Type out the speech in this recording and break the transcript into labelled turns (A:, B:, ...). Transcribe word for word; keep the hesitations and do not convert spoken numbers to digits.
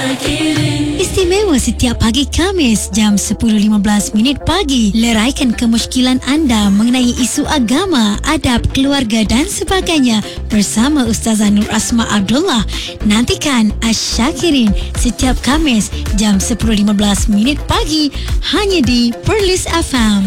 A: Istimewa setiap pagi Khamis jam sepuluh lima belas minit pagi. Leraikan kemusykilan anda mengenai isu agama, adab, keluarga dan sebagainya bersama Ustazah Nur Asma Abdullah. Nantikan Asyakirin setiap Khamis jam sepuluh lima belas minit pagi hanya di Perlis F M.